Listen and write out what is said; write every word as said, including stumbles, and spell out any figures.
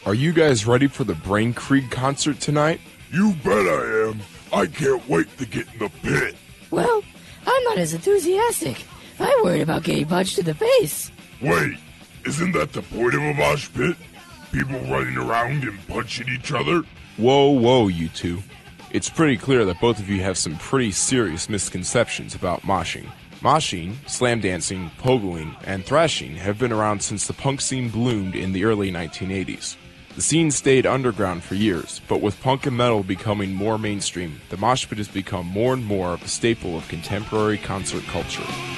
Are you guys ready for the Brain Creed concert tonight? You bet I am. I can't wait to get in the pit. Well, I'm not as enthusiastic. I'm worried about getting punched in the face. Wait, isn't that the point of a mosh pit? People running around and punching each other? Whoa, whoa, you two. It's pretty clear that both of you have some pretty serious misconceptions about moshing. Moshing, slam dancing, pogoing, and thrashing have been around since the punk scene bloomed in the early nineteen eighties. The scene stayed underground for years, but with punk and metal becoming more mainstream, the mosh pit has become more and more of a staple of contemporary concert culture.